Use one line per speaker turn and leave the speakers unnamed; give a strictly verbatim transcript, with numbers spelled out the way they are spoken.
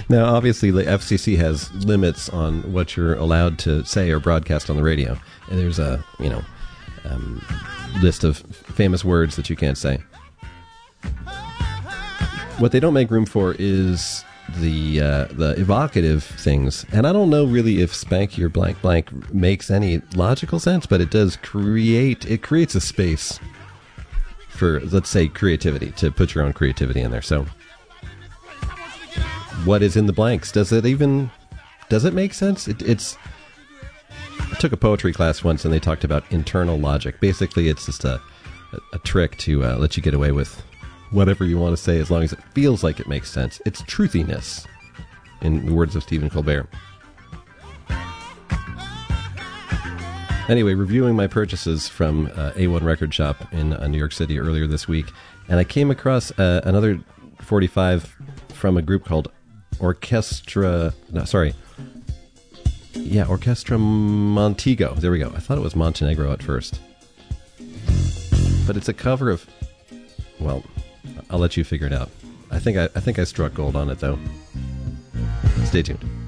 Now, obviously, the F C C has limits on what you're allowed to say or broadcast on the radio. And there's a, you know, um, list of famous words that you can't say. What they don't make room for is the uh, the evocative things. And I don't know really if Spanky or blank blank makes any logical sense, but it does create, it creates a space for, let's say, creativity, to put your own creativity in there. So what is in the blanks? Does it even, does it make sense? It, it's, I took a poetry class once and they talked about internal logic. Basically, it's just a, a, a trick to uh, let you get away with whatever you want to say as long as it feels like it makes sense. It's truthiness, in the words of Stephen Colbert. Anyway, reviewing my purchases from uh, A one Record Shop in uh, New York City earlier this week, and I came across uh, another forty-five from a group called Orchestra... No, sorry. Yeah, Orchestra Montego. There we go. I thought it was Montenegro at first. But it's a cover of... Well, I'll let you figure it out. I think I, I think I struck gold on it, though. Stay tuned.